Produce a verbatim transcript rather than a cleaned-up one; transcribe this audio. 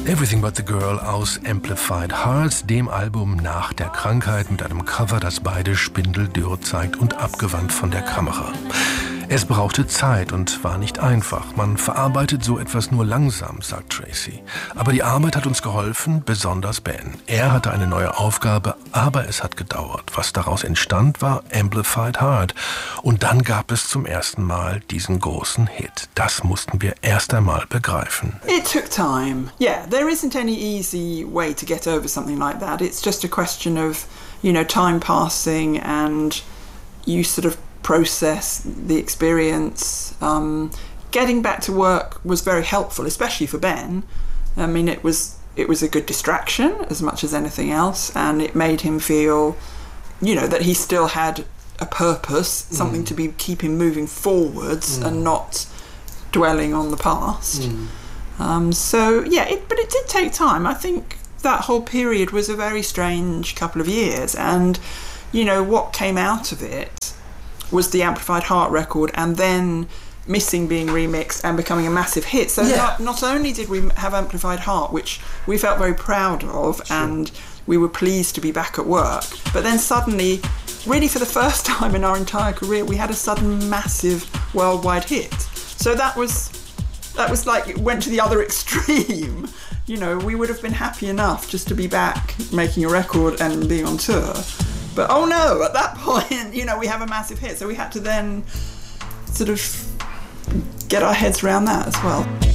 Everything But the Girl aus Amplified Heart, dem Album nach der Krankheit, mit einem Cover, das beide spindeldürr zeigt und abgewandt von der Kamera. Es brauchte Zeit und war nicht einfach. Man verarbeitet so etwas nur langsam, sagt Tracy. Aber die Arbeit hat uns geholfen, besonders Ben. Er hatte eine neue Aufgabe, aber es hat gedauert. Was daraus entstand, war Amplified Heart. Und dann gab es zum ersten Mal diesen großen Hit. Das mussten wir erst einmal begreifen. It took time. Yeah, there isn't any easy way to get over something like that. It's just a question of, you know, time passing and you sort of process the experience. Um, getting back to work was very helpful, especially for Ben. I mean, it was it was a good distraction as much as anything else, and it made him feel, you know, that he still had a purpose, mm. something to be keep him moving forwards mm. and not dwelling on the past. Mm. Um, so yeah, it, but it did take time. I think that whole period was a very strange couple of years, and you know what came out of it was the Amplified Heart record, and then Missing being remixed and becoming a massive hit. So yeah. not, not only did we have Amplified Heart, which we felt very proud of, sure. and we were pleased to be back at work, but then suddenly, really for the first time in our entire career, we had a sudden massive worldwide hit. So that was that was like, it went to the other extreme. You know, we would have been happy enough just to be back making a record and being on tour. But oh no, at that point, you know, we have a massive hit. So we had to then sort of get our heads around that as well.